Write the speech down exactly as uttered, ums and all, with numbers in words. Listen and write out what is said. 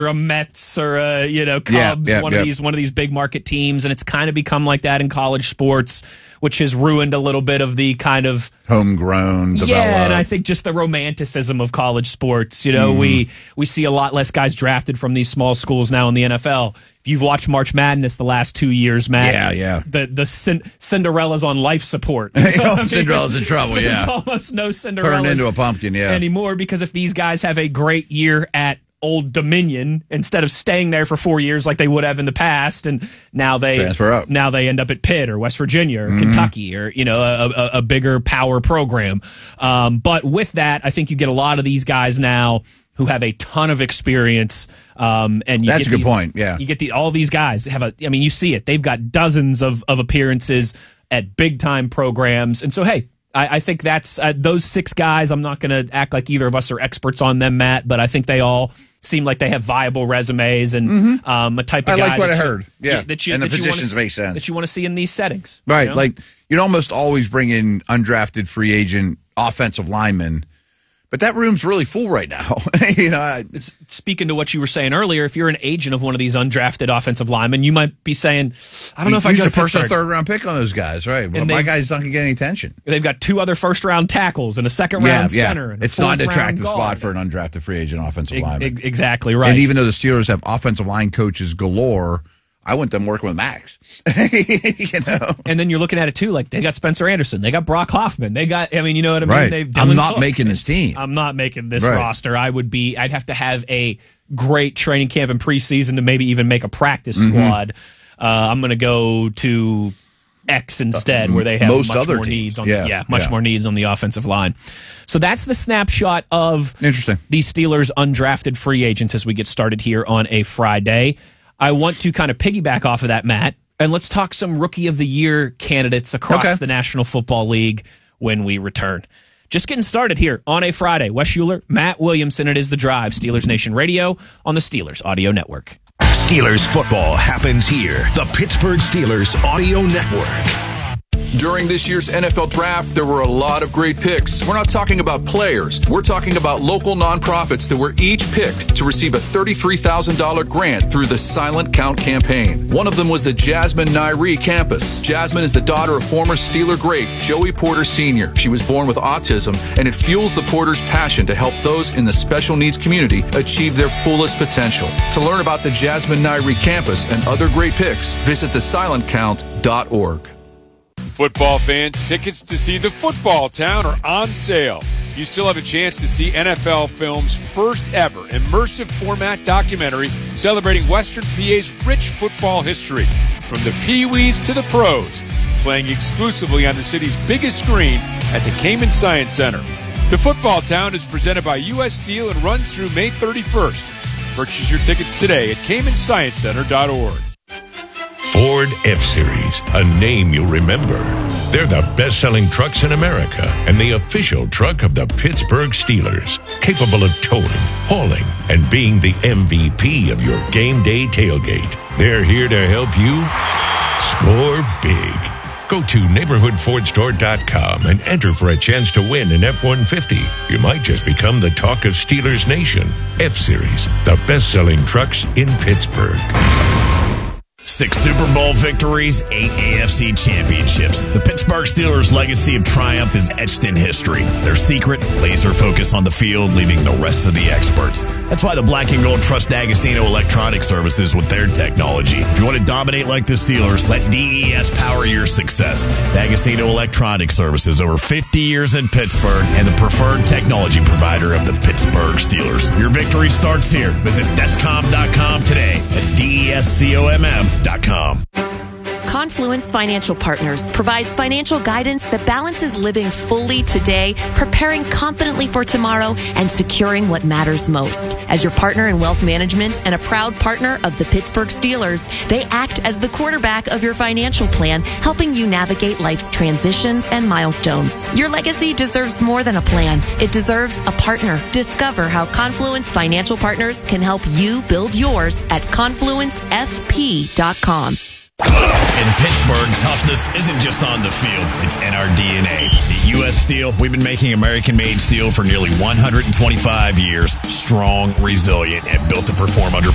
or a Mets or a, you know, Cubs, yeah, yeah, one yeah. of these one of these big market teams, and it's kind of become like that in college sports, which has ruined a little bit of the kind of homegrown developed. Yeah, and I think just the romanticism of college sports. You know, mm-hmm. we we see a lot less guys drafted from these small schools now in the N F L. If you've watched March Madness the last two years, Matt, yeah, yeah, the the cin- Cinderella's on life support. You know I mean? Cinderella's in trouble. There's Yeah, almost no Cinderellas turned into a pumpkin. Yeah, anymore because if these guys have a great year at Old Dominion instead of staying there for four years like they would have in the past, and now they transfer up. Now they end up at Pitt or West Virginia or mm-hmm. Kentucky or you know a, a, a bigger power program. Um, but with that, I think you get a lot of these guys now who have a ton of experience. Um, and you that's get a good these, point. Yeah, you get the all these guys have a. I mean, you see it. They've got dozens of of appearances at big time programs, and so hey. I, I think that's uh, those six guys. I'm not going to act like either of us are experts on them, Matt, but I think they all seem like they have viable resumes and mm-hmm. um, a type of I guy. like what I you, heard. Yeah, that you, and the that positions you wanna, make sense. That you want to see in these settings. Right. You know? Like, you'd almost always bring in undrafted free agent offensive linemen. But that room's really full right now. you know, I, it's, speaking to what you were saying earlier, if you're an agent of one of these undrafted offensive linemen, you might be saying, "I don't know if I got a a first or third round pick on those guys." Right? Well, my guys don't get any attention. They've got two other first round tackles and a second yeah, round yeah. center. And it's a not an attractive guard. spot for an undrafted free agent offensive e- lineman. E- exactly right. And even though the Steelers have offensive line coaches galore, I want them working with Max. you know. And then you're looking at it too, like they got Spencer Anderson, they got Brock Hoffman, they got. I mean, you know what I mean? Right. They've I'm Dylan not Cook. making this team. I'm not making this right. roster. I would be. I'd have to have a great training camp and preseason to maybe even make a practice mm-hmm. squad. Uh, I'm going to go to X instead, uh, where they have most much other more teams. needs on. Yeah, the, yeah much yeah. more needs on the offensive line. So that's the snapshot of interesting these Steelers undrafted free agents as we get started here on a Friday. I want to kind of piggyback off of that, Matt, and let's talk some Rookie of the Year candidates across okay. the National Football League when we return. Just getting started here on a Friday. Wes Schuler, Matt Williamson, it is The Drive, Steelers Nation Radio on the Steelers Audio Network. Steelers football happens here. The Pittsburgh Steelers Audio Network. During this year's N F L Draft, there were a lot of great picks. We're not talking about players. We're talking about local nonprofits that were each picked to receive a thirty-three thousand dollars grant through the Silent Count campaign. One of them was the Jasmine Nairi campus. Jasmine is the daughter of former Steeler great Joey Porter Senior She was born with autism, and it fuels the Porters' passion to help those in the special needs community achieve their fullest potential. To learn about the Jasmine Nairi campus and other great picks, visit the silent count dot org. Football fans, tickets to see the Football Town are on sale. You still have a chance to see N F L Films' first ever immersive format documentary celebrating Western P A's rich football history, from the Pee-wees to the pros, playing exclusively on the city's biggest screen at the Cayman Science Center. The Football Town is presented by U S Steel and runs through May thirty-first. Purchase your tickets today at cayman science center dot org. Ford F-Series, a name you'll remember. They're the best-selling trucks in America and the official truck of the Pittsburgh Steelers, capable of towing, hauling, and being the M V P of your game day tailgate. They're here to help you score big. Go to neighborhood ford store dot com and enter for a chance to win an F one fifty. You might just become the talk of Steelers Nation. F-Series, the best-selling trucks in Pittsburgh. Six Super Bowl victories, eight A F C championships. The Pittsburgh Steelers' legacy of triumph is etched in history. Their secret, laser focus on the field, leaving the rest of the experts. That's why the Black and Gold trust D'Agostino Electronic Services with their technology. If you want to dominate like the Steelers, let D E S power your success. D'Agostino Electronic Services, over fifty years in Pittsburgh, and the preferred technology provider of the Pittsburgh Steelers. Your victory starts here. Visit descom dot com today. That's D E S C O M M. .com. Confluence Financial Partners provides financial guidance that balances living fully today, preparing confidently for tomorrow, and securing what matters most. As your partner in wealth management and a proud partner of the Pittsburgh Steelers, they act as the quarterback of your financial plan, helping you navigate life's transitions and milestones. Your legacy deserves more than a plan. It deserves a partner. Discover how Confluence Financial Partners can help you build yours at confluence f p dot com. In Pittsburgh, toughness isn't just on the field, it's in our D N A. At U S Steel, we've been making American-made steel for nearly one hundred twenty-five years, strong, resilient, and built to perform under